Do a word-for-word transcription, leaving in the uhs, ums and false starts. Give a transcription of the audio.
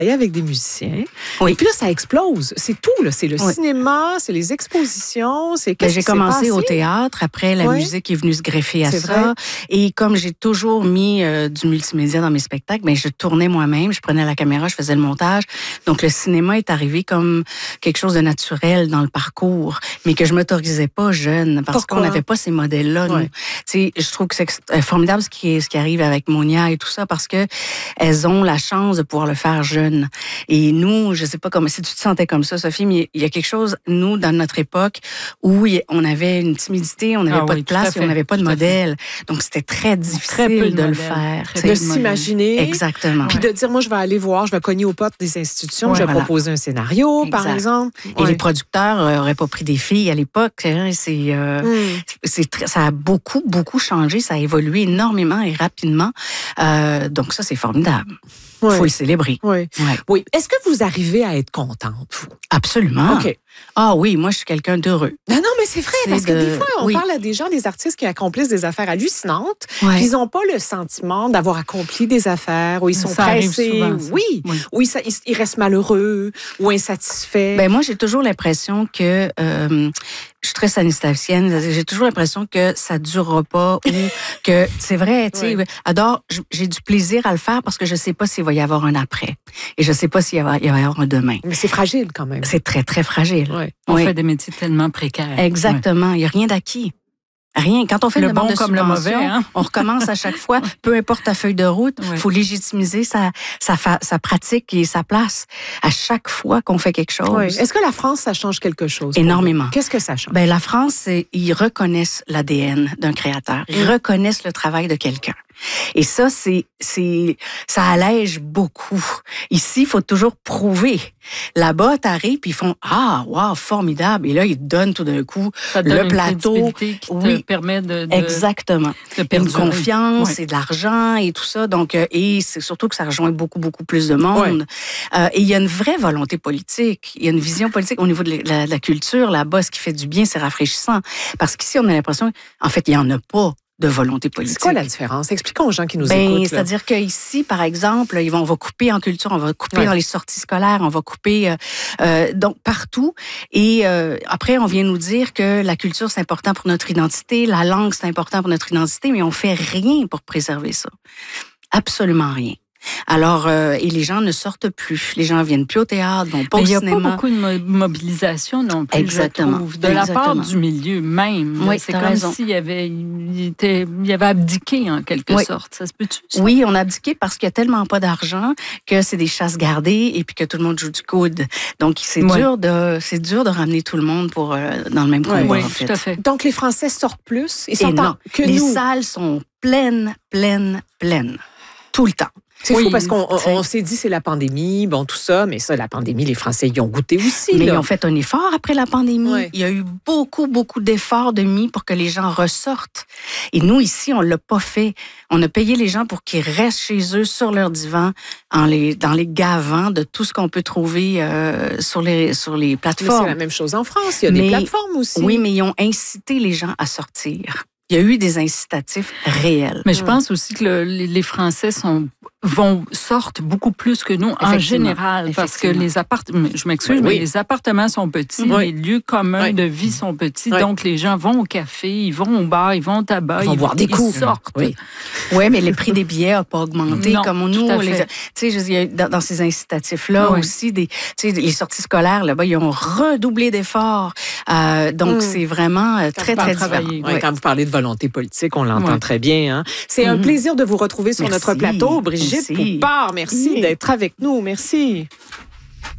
avec des musiciens. Oui. Et puis là, ça explose. C'est tout, là. C'est le oui. cinéma, c'est les expositions, c'est Ben, qu'est-ce j'ai qui s'est commencé passé? au théâtre. Après, la Oui. musique est venue se greffer à C'est ça. vrai. Et comme j'ai toujours mis euh, du multimédia dans mes spectacles, ben, je tournais moi-même, je prenais la caméra, je faisais le montage. Donc, le cinéma est arrivé comme quelque chose de naturel dans le parcours, mais que je m'autorisais pas jeune parce Pourquoi? qu'on n'avait pas ces modèles-là, Ouais. nous. Tu sais, je trouve que c'est formidable ce qui, est, ce qui arrive avec Monia et tout ça parce que elles ont la chance de pouvoir le faire jeune. Et nous, je sais pas comment, si tu te sentais comme ça, Sophie, mais il y a quelque chose, nous, dans notre époque, où on avait une timidité, on n'avait Ah pas oui, de place tout et à on fait, n'avait pas de tout à modèle. Donc, c'était très difficile Très peu de de, le modèles, faire. très tu De sais. peu s'imaginer. Exactement. Puis de dire, moi, je vais aller voir, je vais cogner aux portes des institutions, Ouais, je vais voilà. proposer un scénario, par Exact. exemple. Et Ouais. les producteurs n'auraient pas pris des filles à l'époque. Hein, c'est, euh, Mm. c'est très, ça a beaucoup, beaucoup changé. Ça a évolué énormément et rapidement. Euh, donc, ça, c'est formidable. Il Ouais. faut le célébrer. Ouais. Ouais. Oui. Est-ce que vous arrivez à être contente, vous? Absolument. OK. Ah oui, moi, je suis quelqu'un d'heureux. Non, non, mais c'est vrai, C'est parce que de- des fois, on oui. parle à des gens, des artistes qui accomplissent des affaires hallucinantes, Ouais. puis ils n'ont pas le sentiment d'avoir accompli des affaires, où ils sont Ça arrive pressés, souvent, ça. oui, Oui. où ils, sa- ils- ils restent malheureux ou insatisfaits. Ben moi, j'ai toujours l'impression que euh, je suis très sanitarienne. J'ai toujours l'impression que ça durera pas ou que c'est vrai. Tu sais, Ouais. adore. J'ai du plaisir à le faire parce que je sais pas s'il va y avoir un après et je sais pas s'il va y avoir un demain. Mais c'est fragile quand même. C'est très très fragile. Ouais. On Oui. fait des métiers tellement précaires. Exactement. Il y a rien d'acquis. Rien. Quand on fait Le une demande bon de comme le subvention, mauvais, hein? on recommence à chaque fois. Peu importe ta feuille de route, il Ouais. faut légitimiser sa, sa, fa- sa pratique et sa place à chaque fois qu'on fait quelque chose. Ouais. Est-ce que la France, ça change quelque chose? pour Énormément. vous? Qu'est-ce que ça change? Ben, la France, c'est- ils reconnaissent l'A D N d'un créateur. Ils Mm. reconnaissent le travail de quelqu'un. Et ça, c'est, c'est, ça allège beaucoup. Ici, il faut toujours prouver. Là-bas, t'arrives, puis ils font « Ah, wow, formidable! » Et là, ils te donnent tout d'un coup Ça donne le une plateau. crédibilité qui te Oui. permet de, de, Exactement. de Une perdurer. confiance Ouais. et de l'argent et tout ça. Donc, euh, et c'est surtout que ça rejoint beaucoup, beaucoup plus de monde. Euh, et il y a une vraie volonté politique. Il y a une vision politique au niveau de la, de la culture. Là-bas, ce qui fait du bien, c'est rafraîchissant. Parce qu'ici, on a l'impression, en fait, il n'y en a pas de volonté politique. C'est quoi la différence? Expliquons aux gens qui nous Ben, écoutent. là. c'est-à-dire qu'ici, par exemple, ils vont, on va couper en culture, on va couper Ouais. dans les sorties scolaires, on va couper euh, euh, donc partout. Et euh, après, on vient nous dire que la culture, c'est important pour notre identité, la langue, c'est important pour notre identité, mais on fait rien pour préserver ça. Absolument rien. Alors, euh, et les gens ne sortent plus. Les gens viennent plus au théâtre, vont pas Mais au il n'y a cinéma. pas beaucoup de mo- mobilisation non plus, Exactement. je trouve, de la part Exactement. du milieu même. Oui, c'est t'as comme raison. s'il y avait, il était, il avait abdiqué en quelque Oui. sorte. Ça se peut-tu? ça? Oui, on a abdiqué parce qu'il y a tellement pas d'argent que c'est des chasses gardées et puis que tout le monde joue du coude. Donc, c'est Oui. dur de, c'est dur de ramener tout le monde pour, euh, dans le même combat, Oui, en tout fait. à fait. Donc, les Français sortent plus. Ils sortent Et non, en- que les nous. salles sont pleines, pleines, pleines. Tout le temps. C'est Oui, fou parce qu'on on, tu sais. on s'est dit c'est la pandémie, bon, tout ça, mais ça, la pandémie, les Français y ont goûté aussi. Mais là. ils ont fait un effort après la pandémie. Ouais. Il y a eu beaucoup, beaucoup d'efforts de mis pour que les gens ressortent. Et nous, ici, on l'a pas fait. On a payé les gens pour qu'ils restent chez eux, sur leur divan, en les, dans les gavants de tout ce qu'on peut trouver euh, sur, les, sur les Mais c'est plateformes. la même chose en France. Il y a des Mais- plateformes aussi. Oui, mais ils ont incité les gens à sortir. Il y a eu des incitatifs réels. Mais je Mm. pense aussi que le- les les Français sont vont sortent beaucoup plus que nous en Effectivement. général parce que Effectivement. les appartements, je m'excuse, Oui, mais oui. les appartements sont petits, Oui. les lieux communs Oui. de vie sont petits, Oui. donc les gens vont au café, ils vont au bar, ils vont au tabac, Ils vont boire des ils coups. sortent. Oui. Oui, mais le prix des billets n'a pas augmenté Non, comme tout nous. à les- fait. Tu sais, je veux dire, dans, dans ces incitatifs-là Oui. aussi, des, tu sais, les sorties scolaires, là-bas, ils ont redoublé d'efforts. Euh, donc, Mm. c'est vraiment euh, très, Quand très vous différent. travailler, Ouais, Ouais. Quand vous parlez de volonté politique, on l'entend Ouais. très bien. Hein? C'est un Mhm. plaisir de vous retrouver sur Merci. notre plateau. Brigitte Merci. Poupard, merci Oui. d'être avec nous. Merci.